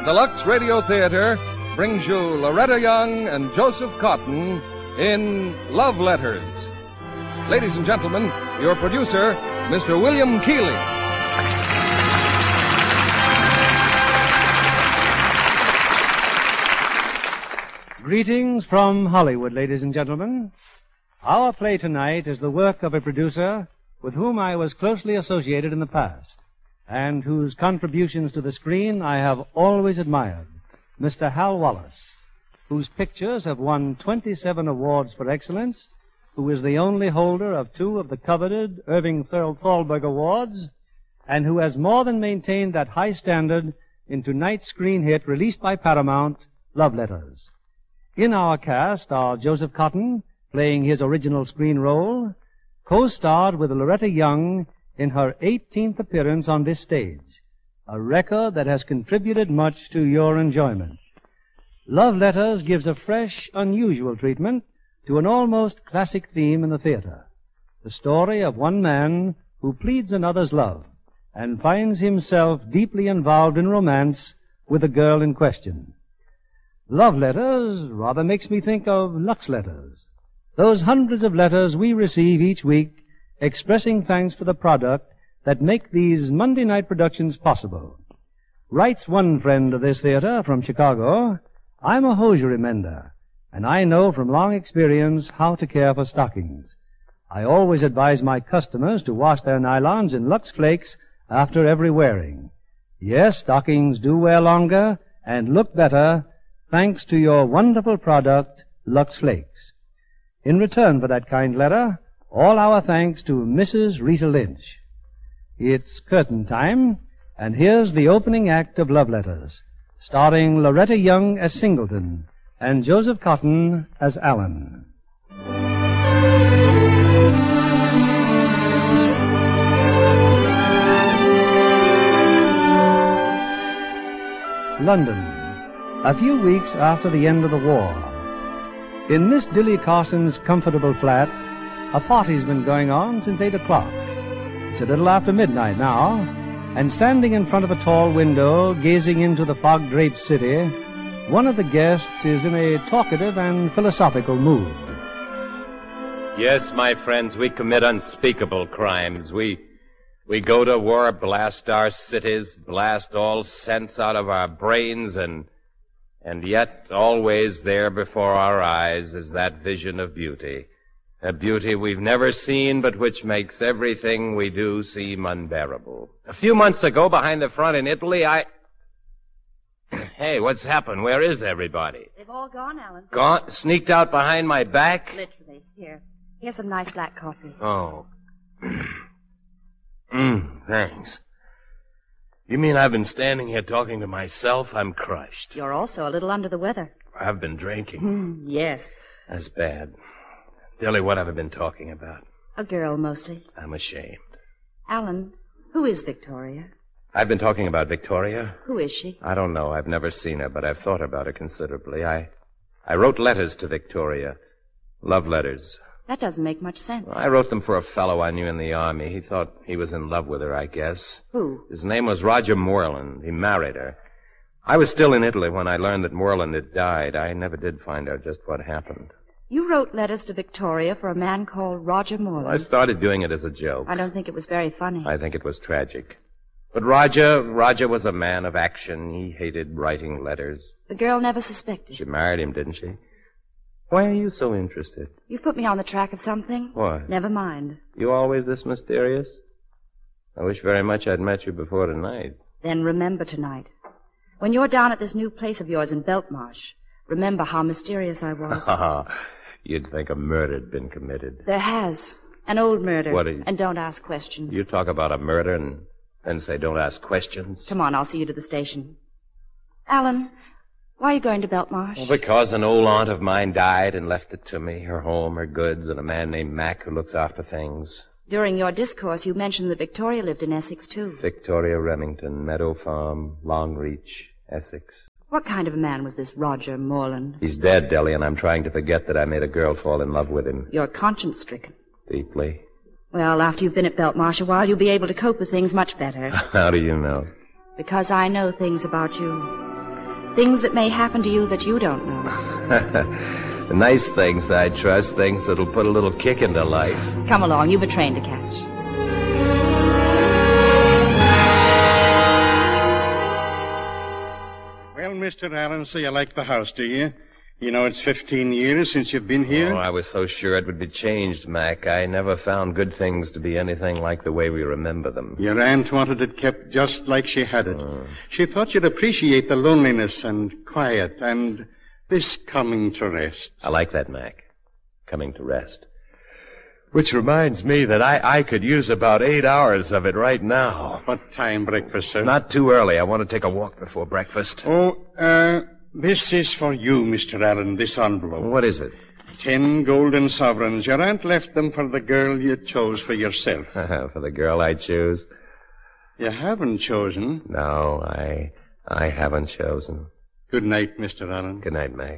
the Lux Radio Theater brings you Loretta Young and Joseph Cotton in Love Letters. Ladies and gentlemen, your producer, Mr. William Keighley. Greetings from Hollywood, ladies and gentlemen. Our play tonight is the work of a producer with whom I was closely associated in the past, and whose contributions to the screen I have always admired, Mr. Hal Wallace, whose pictures have won 27 awards for excellence, who is the only holder of 2 of the coveted Irving Thalberg Awards, and who has more than maintained that high standard in tonight's screen hit released by Paramount, Love Letters. In our cast are Joseph Cotton, playing his original screen role, co-starred with Loretta Young in her 18th appearance on this stage, a record that has contributed much to your enjoyment. Love Letters gives a fresh, unusual treatment to an almost classic theme in the theater, the story of one man who pleads another's love and finds himself deeply involved in romance with the girl in question. Love Letters rather makes me think of Lux Letters, those hundreds of letters we receive each week expressing thanks for the product that make these Monday night productions possible. Writes one friend of this theater from Chicago, "I'm a hosiery mender, and I know from long experience how to care for stockings. I always advise my customers to wash their nylons in Lux Flakes after every wearing. Yes, stockings do wear longer and look better thanks to your wonderful product, Lux Flakes." In return for that kind letter, all our thanks to Mrs. Rita Lynch. It's curtain time, and here's the opening act of Love Letters, starring Loretta Young as Singleton and Joseph Cotton as Allen. London, a few weeks after the end of the war. In Miss Dilly Carson's comfortable flat, a party's been going on since 8 o'clock. It's a little after midnight now, and standing in front of a tall window, gazing into the fog-draped city, one of the guests is in a talkative and philosophical mood. Yes, my friends, we commit unspeakable crimes. We go to war, blast our cities, blast all sense out of our brains, and yet always there before our eyes is that vision of beauty. A beauty we've never seen, but which makes everything we do seem unbearable. A few months ago, behind the front in Italy, Hey, what's happened? Where is everybody? They've all gone, Alan. Gone? Sneaked out behind my back? Literally. Here's some nice black coffee. Oh. Thanks. You mean I've been standing here talking to myself? I'm crushed. You're also a little under the weather. I've been drinking. Yes. That's bad. Dilly, what have I been talking about? A girl, mostly. I'm ashamed. Alan, who is Victoria? I've been talking about Victoria. Who is she? I don't know. I've never seen her, but I've thought about her considerably. I wrote letters to Victoria. Love letters. That doesn't make much sense. Well, I wrote them for a fellow I knew in the Army. He thought he was in love with her, I guess. Who? His name was Roger Moreland. He married her. I was still in Italy when I learned that Moreland had died. I never did find out just what happened. You wrote letters to Victoria for a man called Roger Moreland. I started doing it as a joke. I don't think it was very funny. I think it was tragic. But Roger was a man of action. He hated writing letters. The girl never suspected. She married him, didn't she? Why are you so interested? You've put me on the track of something. What? Never mind. You always this mysterious? I wish very much I'd met you before tonight. Then remember tonight. When you're down at this new place of yours in Beltmarsh, remember how mysterious I was. You'd think a murder had been committed. There has. An old murder. What are you... And don't ask questions. You talk about a murder and then say don't ask questions? Come on, I'll see you to the station. Alan, why are you going to Beltmarsh? Well, because an old aunt of mine died and left it to me, her home, her goods, and a man named Mac who looks after things. During your discourse, you mentioned that Victoria lived in Essex, too. Victoria Remington, Meadow Farm, Longreach, Essex. What kind of a man was this Roger Moreland? He's dead, Deli, and I'm trying to forget that I made a girl fall in love with him. You're conscience-stricken. Deeply. Well, after you've been at Beltmarsh a while, you'll be able to cope with things much better. How do you know? Because I know things about you. Things that may happen to you that you don't know. Nice things, I trust. Things that'll put a little kick into life. Come along, you've a train to catch. Well, Mr. Allen, so you like the house, do you? You know, it's 15 years since you've been here. Oh, I was so sure it would be changed, Mac. I never found good things to be anything like the way we remember them. Your aunt wanted it kept just like she had it. She thought you'd appreciate the loneliness and quiet and this coming to rest. I like that, Mac. Coming to rest. Which reminds me that I could use about 8 hours of it right now. What time breakfast, sir? Not too early. I want to take a walk before breakfast. This is for you, Mr. Allen, this envelope. What is it? 10 golden sovereigns. Your aunt left them for the girl you chose for yourself. For the girl I choose? You haven't chosen. No, I haven't chosen. Good night, Mr. Allen. Good night, Mac.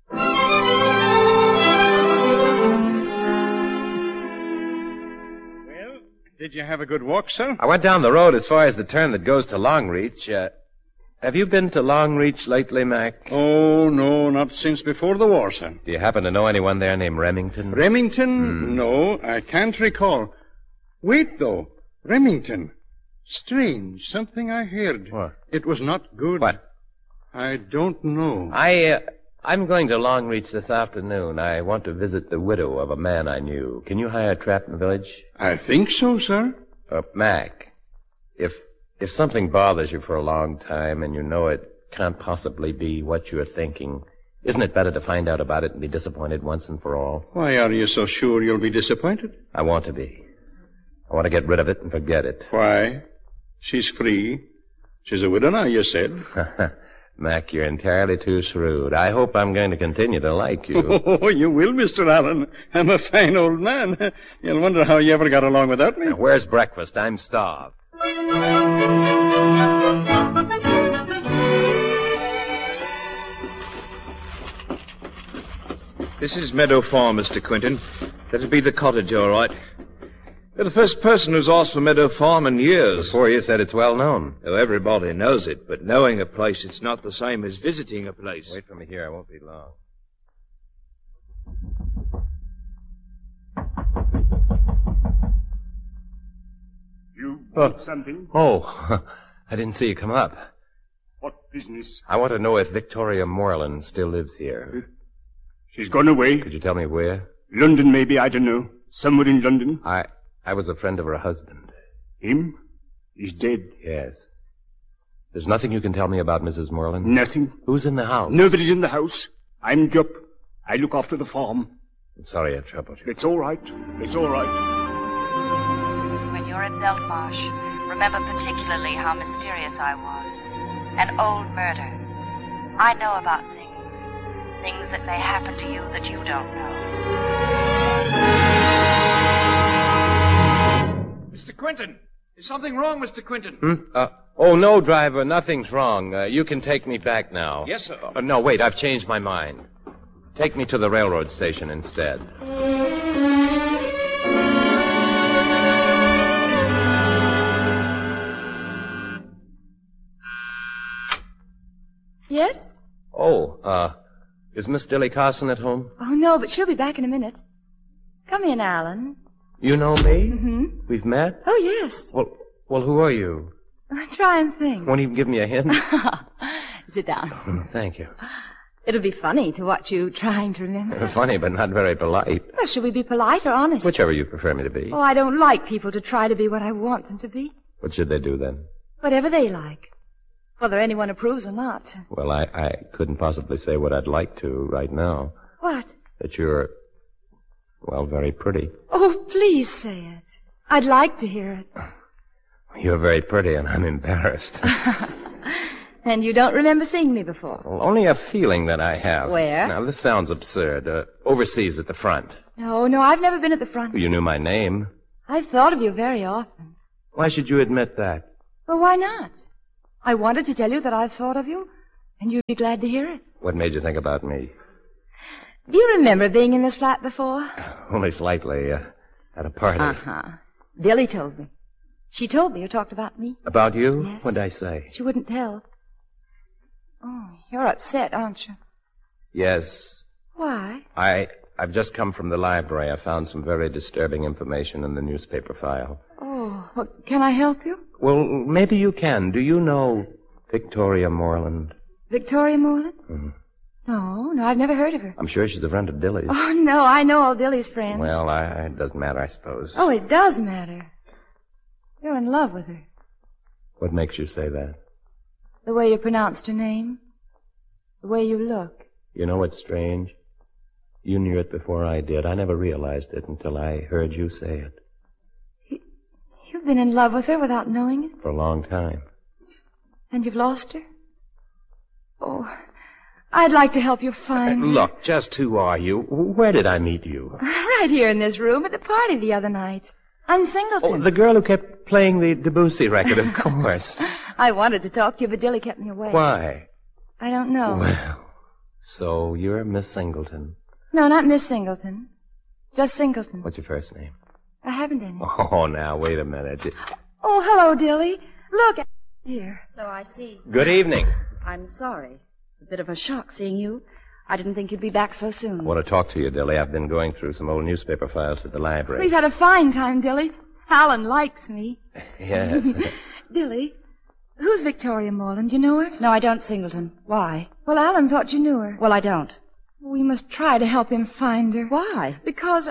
Well, did you have a good walk, sir? I went down the road as far as the turn that goes to Longreach. Have you been to Longreach lately, Mac? Oh, no, not since before the war, sir. Do you happen to know anyone there named Remington? Remington? No, I can't recall. Wait, though. Remington. Strange. Something I heard. What? It was not good. What? I don't know. I'm going to Longreach this afternoon. I want to visit the widow of a man I knew. Can you hire a trap in the village? I think so, sir. Mac, if something bothers you for a long time and you know it can't possibly be what you're thinking, isn't it better to find out about it and be disappointed once and for all? Why are you so sure you'll be disappointed? I want to be. I want to get rid of it and forget it. Why? She's free. She's a widow now, you said. Mac, you're entirely too shrewd. I hope I'm going to continue to like you. Oh, you will, Mr. Allen. I'm a fine old man. You'll wonder how you ever got along without me. Now, where's breakfast? I'm starved. This is Meadow Farm, Mr. Quinton. That'll be the cottage, all right. You're the first person who's asked for Meadow Farm in years. Before you said it's well known. Oh, everybody knows it, but knowing a place, it's not the same as visiting a place. Wait for me here. I won't be long. You want something? Oh, I didn't see you come up. What business? I want to know if Victoria Moreland still lives here. She's gone away. Could you tell me where? London, maybe, I don't know. Somewhere in London. I was a friend of her husband. Him? He's dead. Yes. There's nothing you can tell me about Mrs. Moreland? Nothing. Who's in the house? Nobody's in the house. I'm Jupp. I look after the farm. I'm sorry I troubled you. It's all right. It's all right. When you're in Beltmarsh, remember particularly how mysterious I was. An old murder. I know about things. Things that may happen to you that you don't know. Mr. Quinton! Is something wrong, Mr. Quinton? Oh, no, driver. Nothing's wrong. You can take me back now. Yes, sir. No, wait. I've changed my mind. Take me to the railroad station instead. Yes? Oh, is Miss Dilly Carson at home? Oh, no, but she'll be back in a minute. Come in, Alan. You know me? Mm-hmm. We've met? Oh, yes. Well, who are you? Try and think. Won't even give me a hint? Sit down. Thank you. It'll be funny to watch you trying to remember. Funny, but not very polite. Well, should we be polite or honest? Whichever you prefer me to be. Oh, I don't like people to try to be what I want them to be. What should they do then? Whatever they like. Whether anyone approves or not. Well, I couldn't possibly say what I'd like to right now. What? That you're, well, very pretty. Oh, please say it. I'd like to hear it. You're very pretty, and I'm embarrassed. And you don't remember seeing me before? Well, only a feeling that I have. Where? Now, this sounds absurd. Overseas at the front. No, I've never been at the front. You knew my name. I've thought of you very often. Why should you admit that? Well, why not? I wanted to tell you that I've thought of you, and you'd be glad to hear it. What made you think about me? Do you remember being in this flat before? Only slightly, at a party. Uh-huh. Dilly told me. She told me you talked about me. About you? Yes. What'd I say? She wouldn't tell. Oh, you're upset, aren't you? Yes. Why? I've just come from the library. I found some very disturbing information in the newspaper file. Oh, well, can I help you? Well, maybe you can. Do you know Victoria Moreland? Victoria Moreland? Mm-hmm. No, I've never heard of her. I'm sure she's a friend of Dilly's. Oh, no, I know all Dilly's friends. Well, it doesn't matter, I suppose. Oh, it does matter. You're in love with her. What makes you say that? The way you pronounced her name. The way you look. You know what's strange? You knew it before I did. I never realized it until I heard you say it. You've been in love with her without knowing it? For a long time. And you've lost her? Oh, I'd like to help you find her. Look, just who are you? Where did I meet you? Right here in this room at the party the other night. I'm Singleton. Oh, the girl who kept playing the Debussy record, of course. I wanted to talk to you, but Dilly kept me away. Why? I don't know. Well, so you're Miss Singleton. No, not Miss Singleton. Just Singleton. What's your first name? I haven't any. Oh, now, wait a minute. Oh, hello, Dilly. Look, here. So I see. Good evening. I'm sorry. A bit of a shock seeing you. I didn't think you'd be back so soon. I want to talk to you, Dilly. I've been going through some old newspaper files at the library. We've had a fine time, Dilly. Alan likes me. Yes. Dilly, who's Victoria Moreland? You know her? No, I don't, Singleton. Why? Well, Alan thought you knew her. Well, I don't. We must try to help him find her. Why? Because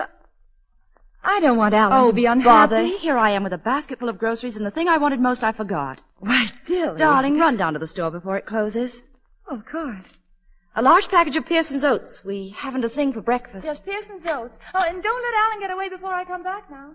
I don't want Alan to be unhappy. Bother. Here I am with a basket full of groceries, and the thing I wanted most I forgot. Why, Dilly. Darling, run down to the store before it closes. Oh, of course. A large package of Pearson's Oats. We haven't a thing for breakfast. Yes, Pearson's Oats. Oh, and don't let Alan get away before I come back now.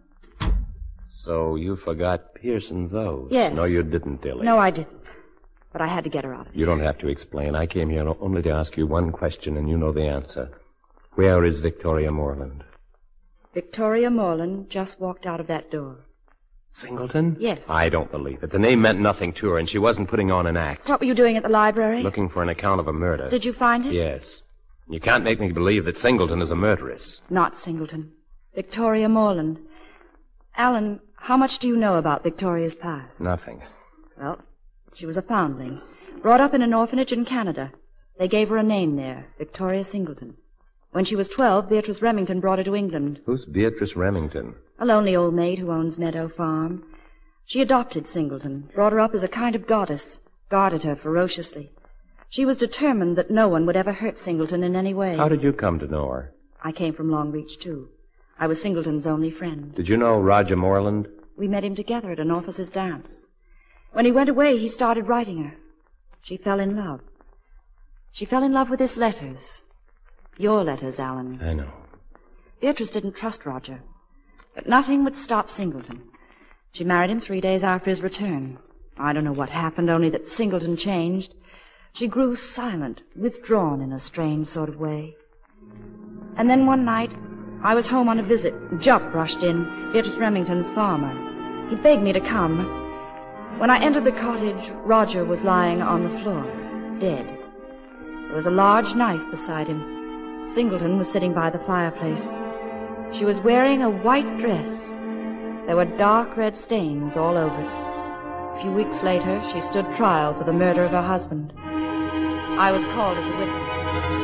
So you forgot Pearson's Oats? Yes. No, you didn't, Dilly. No, I didn't. But I had to get her out of it. You don't have to explain. I came here only to ask you one question, and you know the answer. Where is Victoria Moreland? Victoria Moreland just walked out of that door. Singleton? Yes. I don't believe it. The name meant nothing to her, and she wasn't putting on an act. What were you doing at the library? Looking for an account of a murder. Did you find it? Yes. You can't make me believe that Singleton is a murderess. Not Singleton. Victoria Moreland. Alan, how much do you know about Victoria's past? Nothing. Well, she was a foundling. Brought up in an orphanage in Canada. They gave her a name there, Victoria Singleton. When she was 12, Beatrice Remington brought her to England. Who's Beatrice Remington? A lonely old maid who owns Meadow Farm. She adopted Singleton, brought her up as a kind of goddess, guarded her ferociously. She was determined that no one would ever hurt Singleton in any way. How did you come to know her? I came from Longreach, too. I was Singleton's only friend. Did you know Roger Moreland? We met him together at an officers' dance. When he went away, he started writing her. She fell in love. She fell in love with his letters. Your letters, Alan. I know. Beatrice didn't trust Roger. But nothing would stop Singleton. She married him 3 days after his return. I don't know what happened, only that Singleton changed. She grew silent, withdrawn in a strange sort of way. And then one night, I was home on a visit. Jupp rushed in, Beatrice Remington's farmer. He begged me to come. When I entered the cottage, Roger was lying on the floor, dead. There was a large knife beside him. Singleton was sitting by the fireplace. She was wearing a white dress. There were dark red stains all over it. A few weeks later, she stood trial for the murder of her husband. I was called as a witness.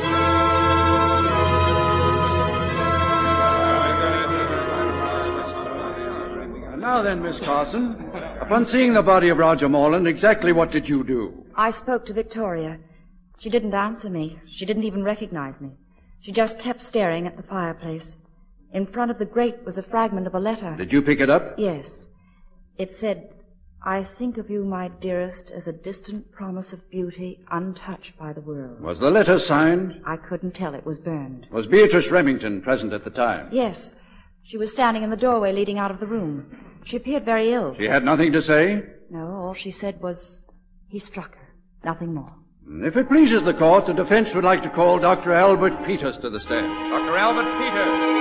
Now then, Miss Carson, upon seeing the body of Roger Moreland, exactly what did you do? I spoke to Victoria. She didn't answer me. She didn't even recognize me. She just kept staring at the fireplace. In front of the grate was a fragment of a letter. Did you pick it up? Yes. It said, "I think of you, my dearest, as a distant promise of beauty untouched by the world." Was the letter signed? I couldn't tell. It was burned. Was Beatrice Remington present at the time? Yes. She was standing in the doorway leading out of the room. She appeared very ill. She had nothing to say? No, all she said was, "He struck her." Nothing more. If it pleases the court, the defense would like to call Dr. Albert Peters to the stand. Dr. Albert Peters.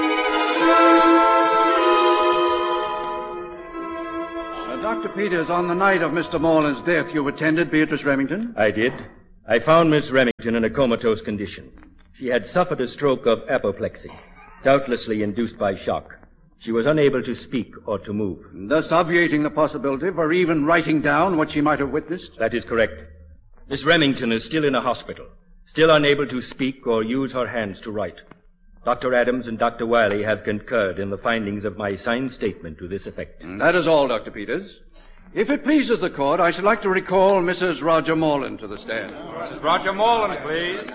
Dr. Peters, on the night of Mr. Moreland's death, you attended Beatrice Remington? I did. I found Miss Remington in a comatose condition. She had suffered a stroke of apoplexy, doubtlessly induced by shock. She was unable to speak or to move. Thus obviating the possibility for even writing down what she might have witnessed? That is correct. Miss Remington is still in a hospital, still unable to speak or use her hands to write. Dr. Adams and Dr. Wiley have concurred in the findings of my signed statement to this effect. That is all, Dr. Peters. If it pleases the court, I should like to recall Mrs. Roger Morland to the stand. Mrs. Roger Morland, please.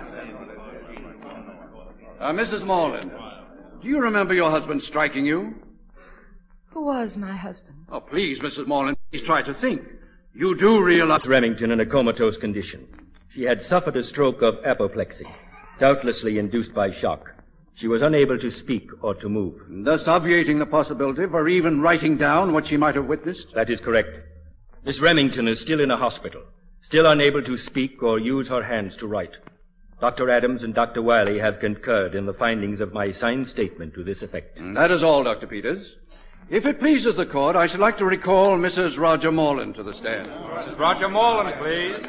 Mrs. Morland, do you remember your husband striking you? Who was my husband? Oh, please, Mrs. Morland, please try to think. You do realize... Miss Remington in a comatose condition. She had suffered a stroke of apoplexy, doubtlessly induced by shock. She was unable to speak or to move. Thus obviating the possibility for even writing down what she might have witnessed? That is correct. Miss Remington is still in a hospital, still unable to speak or use her hands to write. Dr. Adams and Dr. Wiley have concurred in the findings of my signed statement to this effect. That is all, Dr. Peters. If it pleases the court, I should like to recall Mrs. Roger Morland to the stand. Mrs. Roger Morland, please.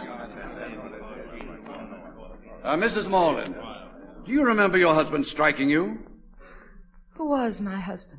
Mrs. Morland, do you remember your husband striking you? Who was my husband?